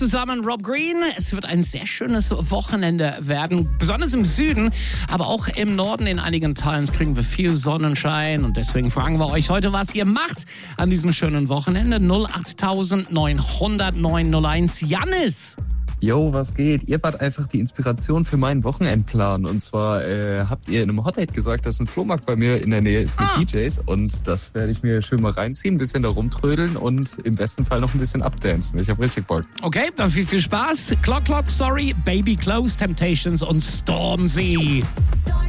Zusammen Rob Green. Es wird ein sehr schönes Wochenende werden, besonders im Süden, aber auch im Norden in einigen Teilen kriegen wir viel Sonnenschein und deswegen fragen wir euch heute, was ihr macht an diesem schönen Wochenende. 08900 901. Jannis! Yo, was geht? Ihr wart einfach die Inspiration für meinen Wochenendplan. Und zwar habt ihr in einem Hot Date gesagt, dass ein Flohmarkt bei mir in der Nähe ist mit DJs. Und das werde ich mir schön mal reinziehen, ein bisschen da rumtrödeln und im besten Fall noch ein bisschen abdancen. Ich habe richtig Bock. Okay, dann viel Spaß. Clock, Sorry, Baby Close, Temptations und Stormzy.